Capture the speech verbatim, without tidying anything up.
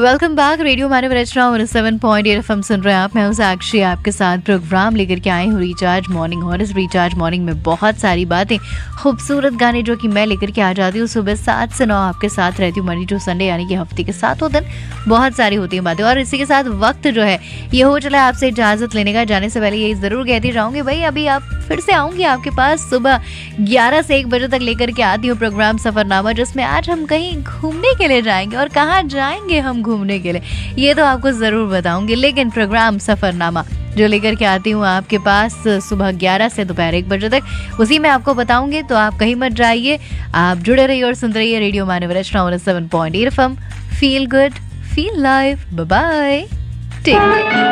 Welcome back. Radio मानव रचना और seven point eight FM सुन रहे हैं आप। मैं हूं साक्षी, आपके साथ प्रोग्राम लेकर के आई हूँ रिचार्ज मॉर्निंग। और इस रिचार्ज मॉर्निंग में बहुत सारी बातें, खूबसूरत गाने जो कि मैं लेकर के आ जाती हूँ सुबह सात से नौ आपके साथ रहती हूँ, मंडे टू संडे, यानी कि हफ्ते के सातों दिन बहुत सारी होती हैं बातें। और इसी के साथ वक्त जो है ये हो चला है आपसे इजाजत लेने का। जाने से पहले यही जरूर कहती जाऊंगी भाई, अभी आप फिर से आऊंगी आपके पास सुबह ग्यारह से एक बजे तक लेकर के आती हूँ प्रोग्राम सफरनामा, जिसमें आज हम कहीं घूमने के लिए जाएंगे। और कहाँ जाएंगे हम घूमने के लिए ये तो आपको जरूर बताऊंगी, लेकिन प्रोग्राम सफरनामा जो लेकर के आती हूँ आपके पास सुबह ग्यारह से दोपहर एक बजे तक, उसी में आपको बताऊंगी। तो आप कहीं मत जाइए, आप जुड़े रहिए और सुनते रहिए रेडियो मानव रचना seven point eight FM. Feel good, feel live. Bye bye, take care.